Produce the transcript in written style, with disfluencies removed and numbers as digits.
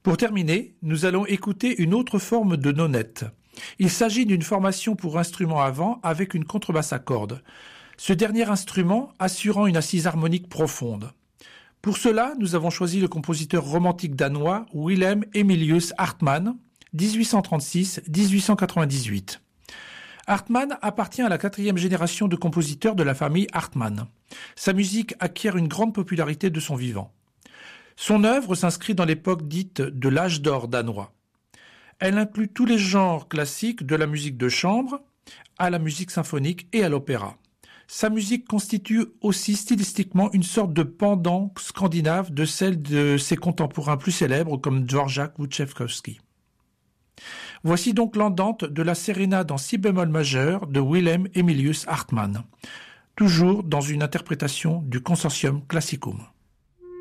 Pour terminer, nous allons écouter une autre forme de nonette. Il s'agit d'une formation pour instrument à vent avec une contrebasse à cordes. Ce dernier instrument assurant une assise harmonique profonde. Pour cela, nous avons choisi le compositeur romantique danois Willem Emilius Hartmann, 1836-1898. Hartmann appartient à la 4e génération de compositeurs de la famille Hartmann. Sa musique acquiert une grande popularité de son vivant. Son œuvre s'inscrit dans l'époque dite de l'âge d'or danois. Elle inclut tous les genres classiques de la musique de chambre à la musique symphonique et à l'opéra. Sa musique constitue aussi stylistiquement une sorte de pendant scandinave de celle de ses contemporains plus célèbres comme Dvorak ou Tchaïkovski. Voici donc l'andante de la sérénade en si bémol majeur de Willem Emilius Hartmann, toujours dans une interprétation du Consortium Classicum.